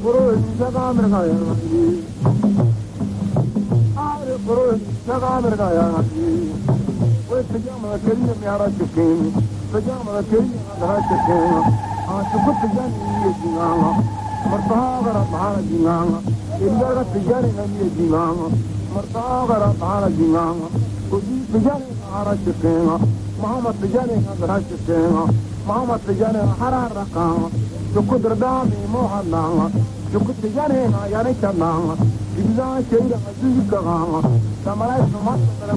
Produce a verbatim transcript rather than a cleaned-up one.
Puro Jaga Mergaya, Are Puro Jaga Mergaya, with the Yama Kenya Mara Chicken, the Yama Kenya Chicken, and to put the Yanni Martagara Maharajinanga, Indara Pijani and Yajinanga, Martagara Maharajinanga, Kudi Pijani Harachikanga, Muhammad Pijani and Rachikanga, Muhammad Pijani Hararakanga, Yukudradami Mohananga, Yukutijani Yarichananga, Ibza Chenda Zikanga, Samarai Sumat.